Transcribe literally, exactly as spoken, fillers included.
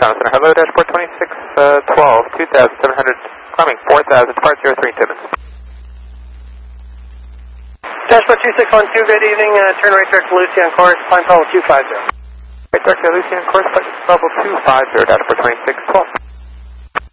Common Center. Hello, dashboard twenty-six twelve, two thousand seven hundred, climbing four thousand, depart zero three Timmins. Dashboard two six one two, good evening. Uh, turn right direct to Lucy on course, climb level two five zero. Right direct to Lucy on course, level two five zero, dashboard twenty-six twelve.